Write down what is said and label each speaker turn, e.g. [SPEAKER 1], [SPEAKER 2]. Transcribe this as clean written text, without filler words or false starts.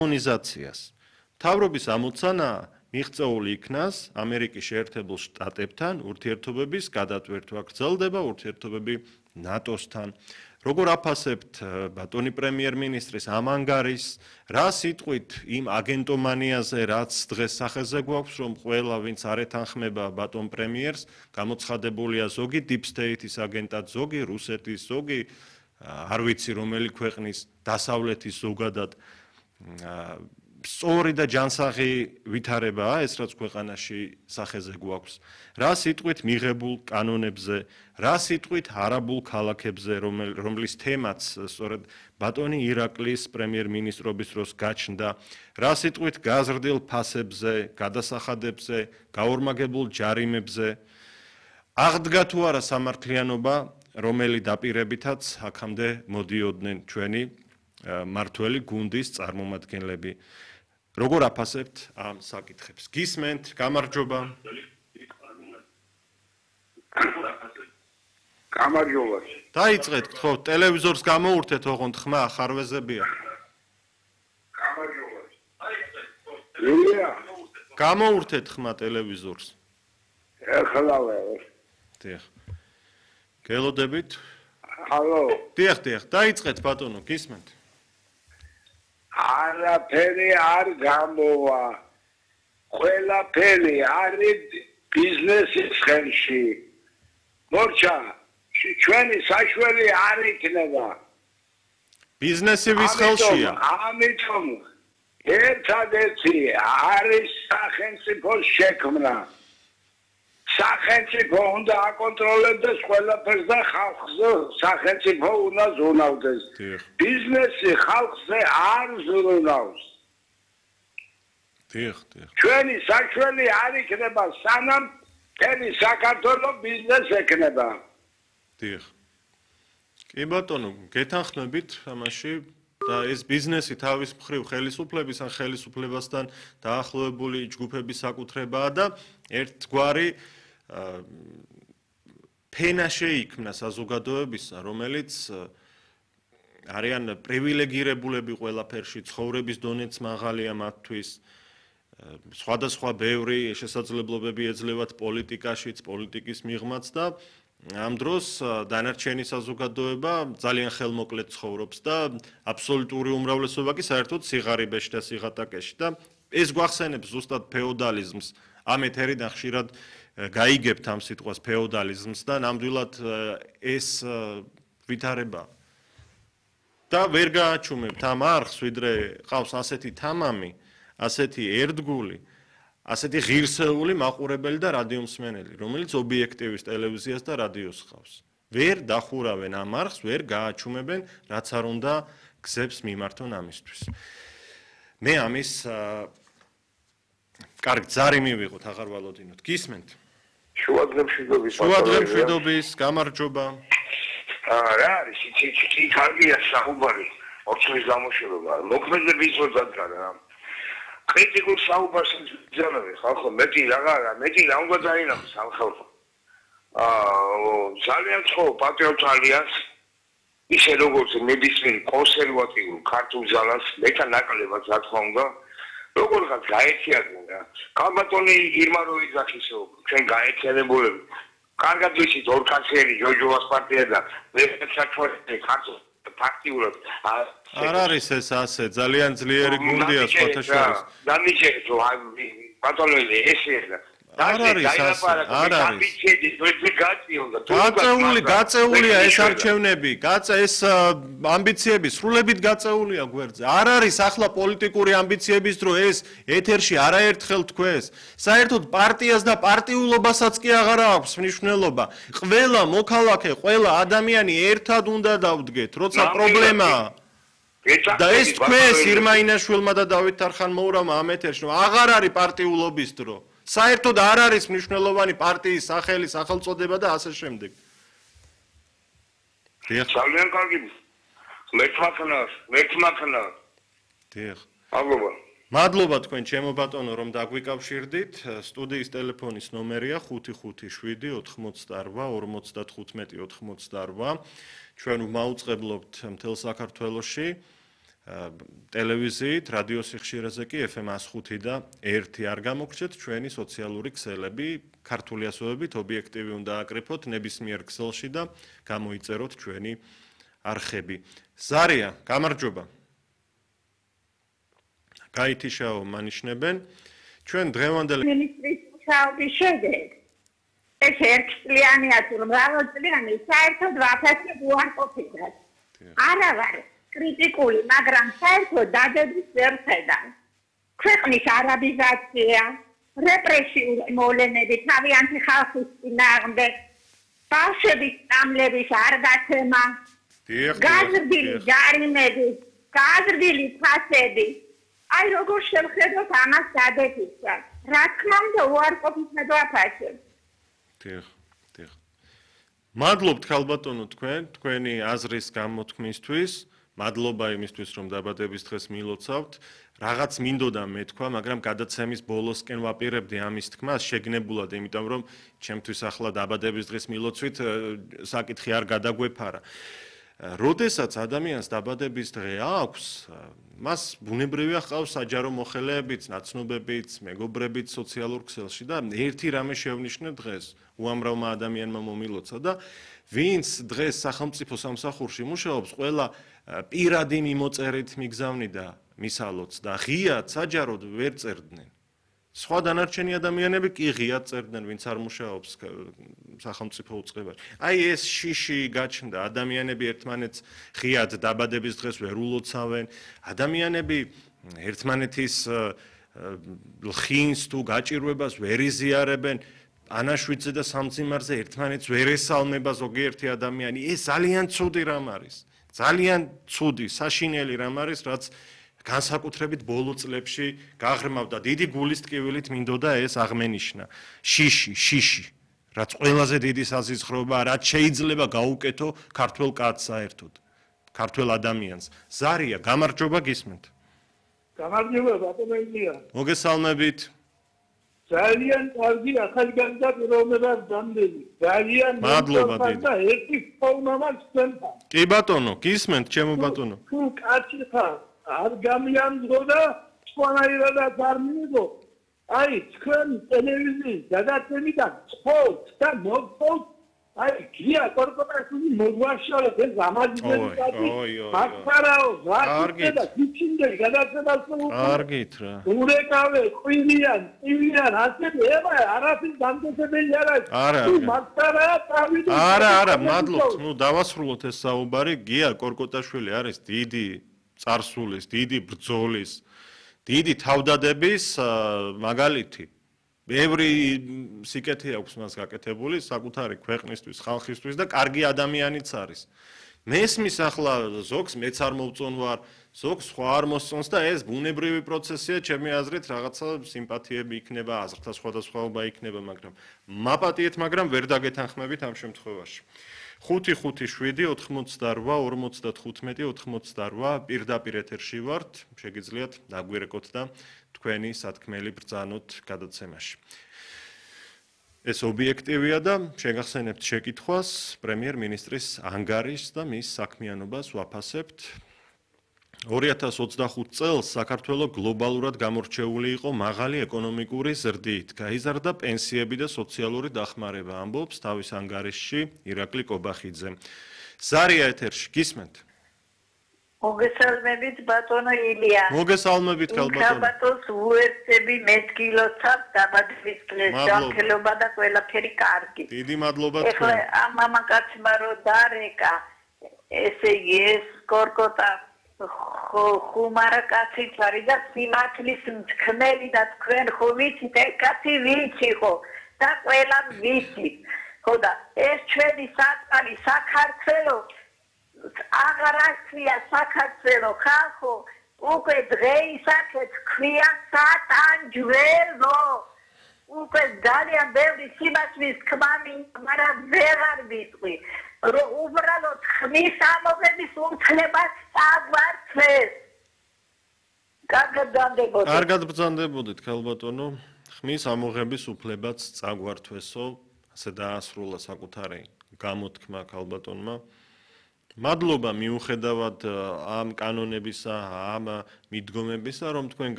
[SPEAKER 1] harmonizაციას. მთავრობის ამოცანა მიღწეული იქნას ამერიკის შეერთებულ შტატებთან ურთიერთობების გადატვირთვა, გრძელდება ურთიერთობები ნატოსთან. Როგორ აფასებთ ბატონი პრემიერ-მინისტრის ამ ანგარის, რა სიტყვით იმ აგენტომანიაზე, რაც დღეს სახეზე გვაქვს, რომ ყველა ვინც არ ეთანხმება ბატონ პრემიერს, გამოცხადებულია ზოგი deep state-ის აგენტად, ზოგი რუსეთის, ზოგი არ ვიცი რომელი ქვეყნის დასავლეთის ზოგადად სწორი და ჯანსაღი ვითარებაა ეს რაც ქვეყანაში სახეზე გვაქვს. რა სიტყვით მიღებულ კანონებზე, რა სიტყვით არაბულ ქალაქებზე, რომლის თემაც სწორედ ბატონი ირაკლის პრემიერ-მინისტრობის დროს გაჩნდა, რა სიტყვით გაზრდილ ფასებზე, გადასახადებზე, გაორმაგებულ ჯარიმებზე, აღდგა თუ არა სამართლიანობა, რომელი დაპირებითაც აქამდე მოდიოდნენ ჩვენი მართველი გუნდის წარმომადგენლები. Როგორ აფასებთ ამ საკითხებს? გისმენთ, გამარჯობა.
[SPEAKER 2] გამარჯობა.
[SPEAKER 1] დაიწყეთ, გთხოვთ, ტელევიზორს გამოურთეთ, ოღონდ ხმა ხარვეზებია.
[SPEAKER 2] გამარჯობა. ილია.
[SPEAKER 1] გამოურთეთ ხმა ტელევიზორს.
[SPEAKER 2] ეხლა.
[SPEAKER 1] დიახ. გელოდებით?
[SPEAKER 2] ჰალო.
[SPEAKER 1] დიახ, დაიწყეთ ბატონო, გისმენთ.
[SPEAKER 2] არაფერი არ გამოვა. ყველაფერი არის ბიზნესის ხელში. მორჩა, ჩვენი საშველი არ იქნება.
[SPEAKER 1] ბიზნესი ვის ხელშია?
[SPEAKER 2] ამიტომ ერთადერთი არის სახელმწიფოს შექმნა. სახელმწიფო უნდა აკონტროლებდეს ყველაფერს და ხალხზე სახელმწიფო უნდა ზრუნავდეს. ბიზნესი ხალხზე არ ზრუნავს. ჩვენი საშველი არ იქნება სანამ მთელი საქართველოს ბიზნესი ექნება.
[SPEAKER 1] კი ბატონო, გეთანხმებით ამაში და ეს ბიზნესი თავის მხრივ ხელისუფლების ან ხელისუფლებასთან დაახლოებული ჯგუფების საკუთრებაა და ერთგვარი ფენა შეიქმნა საზოგადოებისა, რომელიც არიან პრივილეგირებულები ყველაფერში, ცხოვრების დონეც მაღალია მათთვის, სხვადასხვა ბევრი შესაძლებლობები ეძლევათ პოლიტიკაშიც, პოლიტიკის მიღმაც და ამ დროს დანარჩენი საზოგადოება ძალიან ხელმოკლედ ცხოვრობს და აბსოლუტური უმრავლესობა კი საერთოდ სიღარიბეში და სიღატაკეში და ეს გვახსენებს ზუსტად ფეოდალიზმს. ამ ეთერიდან ხშირად გაიგებთ ამ სიტყვას ფეოდალიზმს და ნამდვილად ეს ვითარება და ვერ გააჩუმებთ ამ არხს, ვიდრე ყავს ასეთი თამამი, ასეთი ერთგული, ასეთი ღირსეული მაყურებელი და რადიომსმენელი, რომელიც ობიექტივის ტელევიზიას და რადიოს ხავს. ვერ დახურავენ ამ არხს, ვერ გააჩუმებენ, რაც არ უნდა გზებს მიმართონ ამისთვის. მე ამის კარგ ძარი მივიღოთ, აღარ ვალოდინოთ. გისმენთ? შუადღემშვიდობის, გამარჯობა.
[SPEAKER 2] რა არის, იცი, კარგია საუბარი, ორწლის გამოშვება. მოქმედები იწოდათ რა. კრიტიკულ საუბარს ძანავე ხალხო, მეტი რა უნდა დაინახოს ამ ხალხო. ძალიან ხო პატრიოტ ალიანს ისე როგორც ნებისმიერ კონსერვატიულ ქართულ ძალას მეთან ნაკლებად რა თქმა უნდა როგორღაც გაერთიანდნენ რა. კალბატონი ირმაროიძახისო, ჩვენ გაერთიანებულები. კარგად ვიცით ორკანცლერი ჯოჯოვას პარტია და ვერცაჩვენე ქართულ ფაქტიურად
[SPEAKER 1] არ არის ეს ასე, ძალიან ძლიერი გუნდია სხვათა შორის.
[SPEAKER 2] დამიჯერეთ რომ ბატონელი ესეა.
[SPEAKER 1] არ არის ასე, არ არის. გაწეულია ეს არჩევნები, ეს ამბიციები სრულებით გაწეულია გვერდზე. არ არის ახლა პოლიტიკური ამბიციების დრო ეს ეთერში არაერთხელ თქვეს. საერთოდ პარტიას და პარტიულობასაც კი აღარ აქვს მნიშვნელობა. ყველა მოქალაქე, ყველა ადამიანი ერთად უნდა დავდგეთ, როცა პრობლემაა. და ეს თქვეს ირმა ინაშვილმა და დავით არხანმოურავმა ამ ეთერში, რომ აღარ არის პარტიულობის დრო. საერთოდ არ არის მნიშვნელოვანი პარტიის სახელი, სახელწოდება და ასე შემდეგ.
[SPEAKER 2] ძალიან კარგი. მეთმაქნა.
[SPEAKER 1] დიახ.
[SPEAKER 2] მადლობა
[SPEAKER 1] თქვენ ჩემო ბატონო რომ დაგვიკავშირდით. სტუდიის ტელეფონის ნომერია 557 88 55 88. ჩვენ ვმაუწყებლობთ მთელ საქართველოში ტელევიზიით, რადიო სიხშირეზე კი FM 105 და 1 არ გამოგრჩეთ ჩვენი სოციალური ქსელები, ქართული ასოებით ობიექტივი უნდა აკრიფოთ ნებისმიერ ქსელში და გამოიწეროთ ჩვენი არხები. ზარია, გამარჯობა. გაითიშაო მანიშნებენ. ჩვენ დღევანდელი
[SPEAKER 3] მინისტრის მუშაობის შედეგ ეს ერთწლიანია თუ მრავალწლიანი საერთოდ ვაფასებ უარყოფითად. არა ვარ კრიტიკული, მაგრამ საერთოდ დადების ვერ ხედავ. ქვეყნის არაბიზაცია, რეპრესიული მოვლენები თავიანთი ხალხის წინააღმდეგ, ბავშვების წამლების არ გაცემა, გაზრდილი ჯარიმები, გაზრდილი ფასები. აი როგორ შევხედოთ ამას დადებისას. რა თქმა უნდა უარყოფითად ვაფასებ.
[SPEAKER 1] დიახ. მადლობთ ქალბატონო თქვენი აზრის გამოთქმისთვის. მადლობა იმისთვის რომ დაბადების დღეს მილოცავთ. რაღაც მინდოდა მეთქვა, მაგრამ გადაცემის ბოლოსკენ ვაპირებდი ამის თქმას შეგნებულად, იმიტომ რომ ჩემთვის ახლა დაბადების დღის მილოცვით საკითხი არ გადაგვეფარა. როდესაც ადამიანს დაბადების დღე აქვს, მას ბუნებრივია ჰყავს საჯარო მოხელეებიც, ნაცნობებიც, მეგობრებიც სოციალურ ქსელში და ერთი რამე შევნიშნე დღეს, უამრავმა ადამიანმა მომილოცა და ვინც დღეს სახელმწიფო სამსახურში მუშაობს, ყველა პირადი მიმოწერით მიგზავნიდა მისალოც და ღიად საჯაროდ ვერ წერდნენ. სხვა დანარჩენი ადამიანები კი ღიად წერდნენ, ვინც არ მუშაობს სახელმწიფო უწყებაში. აი ეს შიში გაჩნდა, ადამიანები ერთმანეთს ღიად დაბადების დღეს ვერ ულოცავენ, ადამიანები ერთმანეთის ლხინს თუ გაჭირვებას ვერ იზიარებენ, ანაშვიდზე და სამძიმარზე ერთმანეთს ვერ ესალმება ზოგიერთი ადამიანი. ეს ძალიან ცუდი რამ არის. ძალიან ცუდი, საშინელი რამ არის, რაც განსაკუთრებით ბოლო წლებში გაღრმავდა დიდი გულის ტკივილით მინდოდა ეს აღმენიშნა. შიში, რაც ყველაზე დიდი საზიზხროება, რაც შეიძლება გაუკეთო ქართველ კაცს საერთოდ, ქართველ ადამიანს. ზარია, გამარჯობა გისმენთ.
[SPEAKER 4] გამარჯობა ბატონო ილია.
[SPEAKER 1] მოგესალმებით.
[SPEAKER 4] ძალიან კარგი ახალგაზრდა პიროვნებას გამდენი. ძალიან
[SPEAKER 1] მადლობა დიდი.
[SPEAKER 4] და ერთი ფორმამაც თქვენთან.
[SPEAKER 1] კი ბატონო, გისმენთ ჩემო ბატონო.
[SPEAKER 4] თუ კაცი ხარ, არ გამიამძღო და სხვანაირადაც არ მიიღო. აი, თქვენ ტელევიზიის გადაცემიდან ცხოვთ და მოგწოვთ. აი, გია კორპორაციული მოგვაშალეთ ეს ამაძებელი კაცი. მაგარაო, რა და გიჩინდე გადაცემას
[SPEAKER 1] კარგით რა.
[SPEAKER 4] ურეკავე, ყვინიან, წივიან, ასეთი ება არაფრის დამტკიცებელი არ არის.
[SPEAKER 1] არა.
[SPEAKER 4] მაგარაა, წავიდე.
[SPEAKER 1] არა, მადლობთ. ნუ დავასრულოთ ეს საუბარი. გია კორკოტაშვილი არის დიდი წარსულის, დიდი ბრძოლის, დიდი თავდადების მაგალითი. ბევრი სიკეთე აქვს მას გაკეთებული საკუთარი ქვეყნისთვის, ხალხისთვის და კარგი ადამიანიც არის. მესმის ახლა ზოგს მეც არ მოვწონ ვარ, ზოგს სხვა არ მოსწონს და ეს ბუნებრივი პროცესია, ჩემი აზრით, რაღაცა სიმპათიები იქნება, აზრთა სხვადასხვაობა იქნება, მაგრამ მაპატიეთ, მაგრამ ვერ დაგეთანხმებით ამ შემთხვევაში. 5-5-7-88-45-98 პირდაპირ ეთერში ვართ, შეგიძლიათ დაგვირეკოთ და თქვენი სათქმელი ბრძანოთ გადაცემაში. ეს ობიექტივია და შეგახსენებთ შეკითხვას პრემიერ-მინისტრის ანგარიშს და მის საქმიანობას ვაფასებთ. 2025 წელს საქართველო გლობალურად გამორჩეული იყო მაღალი ეკონომიკური ზრდით, გაიზარდა პენსიები და სოციალური დახმარება, ამბობს თავის ანგარიშში ირაკლი კობახიძე. ზარია ეთერში, გისმენთ?
[SPEAKER 3] მოგესალმებით ბატონო ილია.
[SPEAKER 1] მოგესალმებით ქალბატონო.
[SPEAKER 3] ქალბატონს უერთები მეტგილოცავ დაბადების დღეს, ჯანმრთელობა და ყველაფერი კარგი.
[SPEAKER 1] დიდი მადლობა თქვენ.
[SPEAKER 3] ეხლა ამ მამაკაცმა რო დარეკა, ესე იგი ეს კორკოტა ხუმარა კაციც არის და სიმართლის მწქმელი და თქვენ ხო ვიცით ეს კაცი ვინც იყო და ყველა ვიცით. ხო და ეს ჩვენი საწყალი საქართველო აღარ ახსია საქართველო ხალხო უკვე დღეისათვის ქვია სატანჯველო. უკვე ძალიან ბევრი სიმართლის ქმანი, მაგრამ ვეღარ ვიტყვი. რომ უბრალოდ ხმის ამოღების უფლებას წაგვართვეს.
[SPEAKER 1] კარგად ბრძანდებოდით ქალბატონო, ხმის ამოღების უფლებაც წაგვართვესო, ასე დაასრულა საკუთარი გამოთქმა ქალბატონმა. მადლობა მიუხედავად ამ კანონებისა, ამ მიდგომებისა, რომ თქვენ